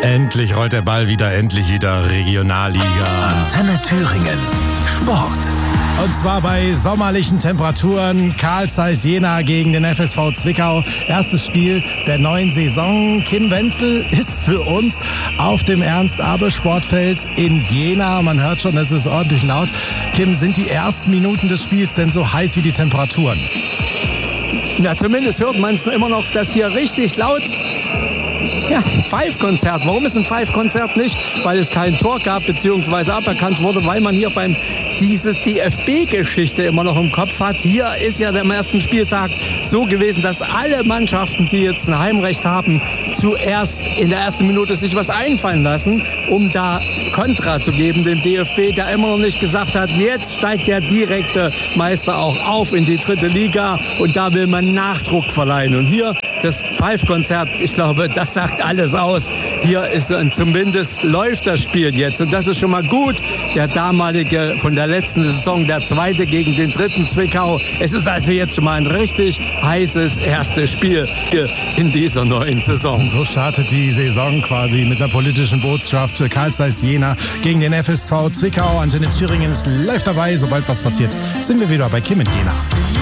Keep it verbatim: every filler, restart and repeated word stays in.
Endlich rollt der Ball wieder, endlich wieder Regionalliga. Antenne Thüringen. Sport. Und zwar bei sommerlichen Temperaturen. Carl Zeiss Jena gegen den F S V Zwickau. Erstes Spiel der neuen Saison. Kim Wenzel ist für uns auf dem Ernst-Abel-Sportfeld in Jena. Man hört schon, es ist ordentlich laut. Kim, sind die ersten Minuten des Spiels denn so heiß wie die Temperaturen? Na, zumindest hört man es immer noch, dass hier richtig laut... Ja, Pfeifkonzert. Warum ist ein Pfeifkonzert nicht? Weil es kein Tor gab, beziehungsweise aberkannt wurde, weil man hier beim diese D F B-Geschichte immer noch im Kopf hat. Hier ist ja am ersten Spieltag so gewesen, dass alle Mannschaften, die jetzt ein Heimrecht haben, zuerst in der ersten Minute sich was einfallen lassen, um da Kontra zu geben, dem D F B, der immer noch nicht gesagt hat, jetzt steigt der direkte Meister auch auf in die dritte Liga und da will man Nachdruck verleihen. Und hier das Pfeifkonzert, ich glaube, das sagt alles aus. Hier ist zumindest läuft das Spiel jetzt und das ist schon mal gut. Der damalige von der letzten Saison, der zweite gegen den dritten Zwickau. Es ist also jetzt schon mal ein richtig heißes erstes Spiel hier in dieser neuen Saison. Und so startet die Saison quasi mit einer politischen Botschaft. Carl Zeiss Jena gegen den F S V Zwickau. Antenne Thüringen ist live dabei. Sobald was passiert, sind wir wieder bei Kim in Jena.